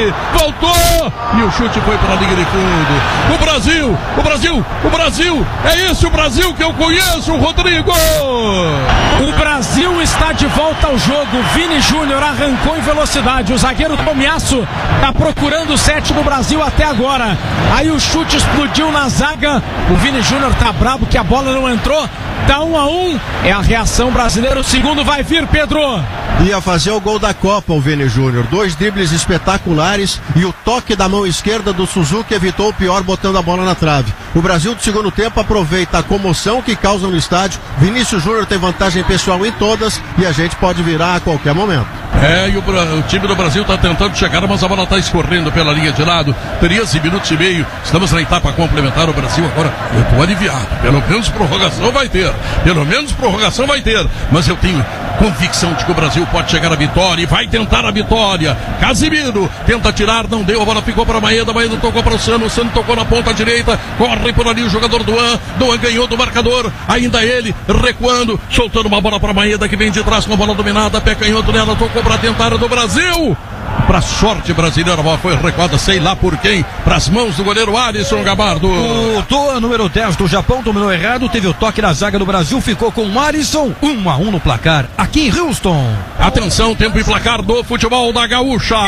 voltou e o chute foi para a linha de fundo. O Brasil, o Brasil, o Brasil, é esse o Brasil que eu conheço, Rodrigo! O Brasil está de volta ao jogo. Vini Júnior arrancou em velocidade. O zagueiro Tomiasso está procurando o set do Brasil até agora. Aí o chute explodiu na zaga. O Vini Júnior tá brabo que a bola não entrou. Tá 1-1. É a reação brasileira. O segundo vai vir, Pedro. Ia fazer o gol da Copa, o Vini Júnior. 2 dribles espetaculares e o toque da mão esquerda do Suzuki evitou o pior, botando a bola na trave. O Brasil do segundo tempo aproveita a comoção que causa no estádio. Vinícius Júnior tem vantagem pessoal em todas e a gente pode virar a qualquer momento. E o time do Brasil está tentando chegar, mas a bola está escorrendo pela linha de lado. 13 minutos e meio. Estamos na etapa complementar. O Brasil agora, eu estou aliviado. Pelo menos prorrogação vai ter. Pelo menos prorrogação vai ter. Mas eu tenho convicção de que o Brasil pode chegar à vitória e vai tentar a vitória. Casimiro tenta tirar, não deu. A bola ficou para Maeda. Maeda tocou para o Sano tocou na ponta direita. Corre por ali o jogador Duan ganhou do marcador. Ainda ele recuando, soltando uma bola para Maeda que vem de trás com a bola dominada. Pé canhoto nela, tocou para tentar do Brasil. Para sorte brasileira, a bola foi recuada, sei lá por quem, para as mãos do goleiro Alisson Gabardo. O Toa, número 10 do Japão, dominou errado, teve o toque na zaga do Brasil, ficou com o Alisson, 1-1 no placar, aqui em Houston. Atenção, tempo e placar do futebol da Gaúcha.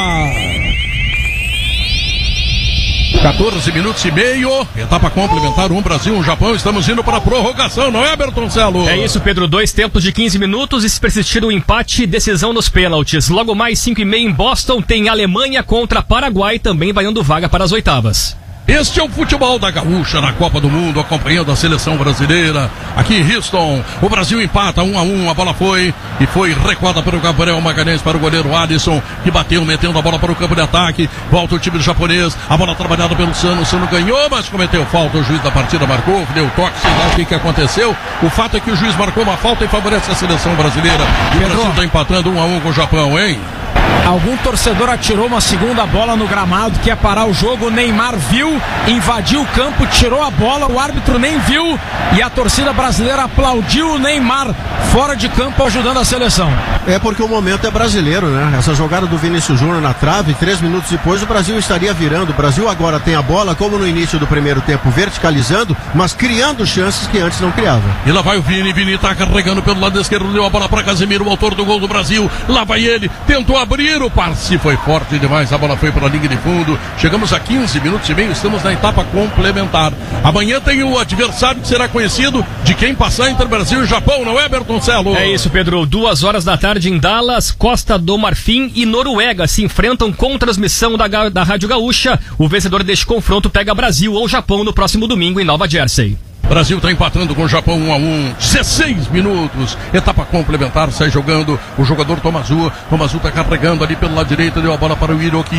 14 minutos e meio, etapa complementar, Brasil, 1 Japão, estamos indo para a prorrogação, não é, Bertoncelo? É isso, Pedro, 2 tempos de 15 minutos e se persistir o empate, decisão nos pênaltis. Logo mais 5h30 em Boston, tem Alemanha contra Paraguai, também valendo vaga para as oitavas. Este é o futebol da Gaúcha na Copa do Mundo, acompanhando a seleção brasileira. Aqui em Houston, o Brasil empata 1-1, a bola foi recuada pelo Gabriel Magalhães para o goleiro Alisson, que bateu, metendo a bola para o campo de ataque. Volta o time do japonês, a bola trabalhada pelo Sano. O Sano ganhou, mas cometeu falta. O juiz da partida marcou, deu toque, sei lá o que aconteceu. O fato é que o juiz marcou uma falta e favorece a seleção brasileira. E o Brasil está empatando 1-1 com o Japão, hein? Algum torcedor atirou uma segunda bola no gramado, que ia parar o jogo. O Neymar viu, invadiu o campo, tirou a bola, o árbitro nem viu e a torcida brasileira aplaudiu o Neymar fora de campo, ajudando a seleção. É porque o momento é brasileiro, né? Essa jogada do Vinícius Júnior na trave, 3 minutos depois o Brasil estaria virando. O Brasil agora tem a bola, como no início do primeiro tempo, verticalizando, mas criando chances que antes não criava. E lá vai o Vini tá carregando pelo lado esquerdo, deu a bola para Casemiro, o autor do gol do Brasil. Lá vai ele, tentou abrir, o passe foi forte demais, a bola foi para a linha de fundo. Chegamos a 15 minutos e meio, estamos na etapa complementar. Amanhã tem o adversário que será conhecido de quem passar entre Brasil e Japão, não é, Bertoncelo? É isso, Pedro. 2 horas da tarde em Dallas, Costa do Marfim e Noruega se enfrentam com transmissão da Rádio Gaúcha. O vencedor deste confronto pega Brasil ou Japão no próximo domingo em Nova Jersey. Brasil está empatando com o Japão 1-1, 16 minutos, etapa complementar, sai jogando o jogador Tomazu está carregando ali pelo lado direito, deu a bola para o Hiroki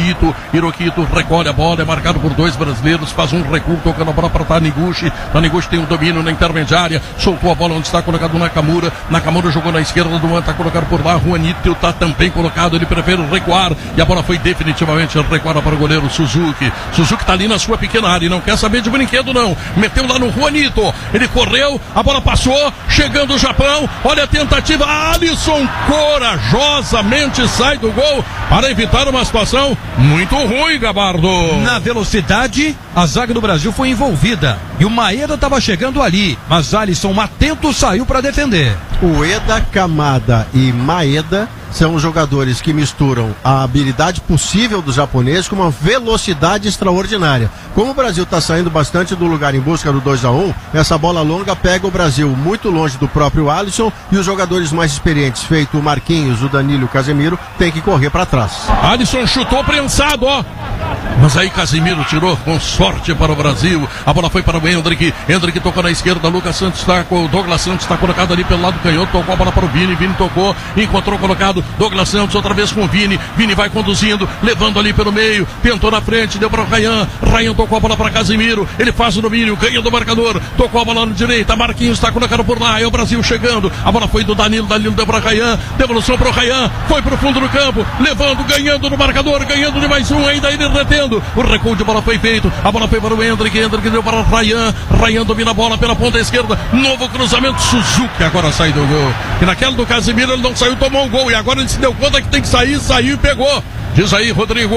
Ito recolhe a bola, é marcado por 2 brasileiros, faz um recuo, tocando a bola para Taniguchi tem um domínio na intermediária, soltou a bola onde está colocado o Nakamura jogou na esquerda, Duan está colocado por lá, Juanito está também colocado, ele prefere recuar, e a bola foi definitivamente recuada para o goleiro Suzuki está ali na sua pequena área, e não quer saber de brinquedo não, meteu lá no Juanito, ele correu, a bola passou, chegando o Japão, olha a tentativa, Alisson corajosamente sai do gol para evitar uma situação muito ruim, Gabardo. Na velocidade, a zaga do Brasil foi envolvida e o Maeda estava chegando ali, mas Alisson atento saiu para defender. Ueda, Kamada e Maeda são jogadores que misturam a habilidade possível dos japoneses com uma velocidade extraordinária. Como o Brasil está saindo bastante do lugar em busca do 2-1, essa bola longa pega o Brasil muito longe do próprio Alisson e os jogadores mais experientes, feito o Marquinhos, o Danilo e o Casemiro, tem que correr para trás. Alisson chutou prensado, ó. Mas aí Casemiro tirou com sorte para o Brasil. A bola foi para o Hendrick tocou na esquerda, Douglas Santos está colocado ali pelo lado canhoto, tocou a bola para o Vini tocou, encontrou colocado Douglas Santos outra vez com o Vini vai conduzindo, levando ali pelo meio, tentou na frente, deu para o Ryan tocou a bola para Casemiro, ele faz o domínio, ganha do marcador, tocou a bola na direita, Marquinhos está colocado por lá, é o Brasil chegando, a bola foi do Danilo deu para o Ryan, devolução para o Ryan, foi para o fundo do campo, levando, ganhando no marcador, ganhando de mais um, ainda ele retendo, o recuo de bola foi feito, a bola foi para o Hendrick deu para o Ryan domina a bola pela ponta esquerda, novo cruzamento, Suzuki agora sai do gol, e naquela do Casemiro ele não saiu, tomou um gol, e agora ele se deu conta que tem que sair, saiu e pegou. Diz aí, Rodrigo.